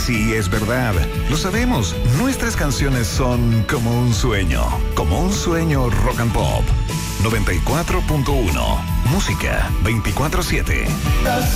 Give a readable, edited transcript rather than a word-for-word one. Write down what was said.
Sí, es verdad. Lo sabemos. Nuestras canciones son como un sueño. Como un sueño rock and pop. 94.1. Música 24/7.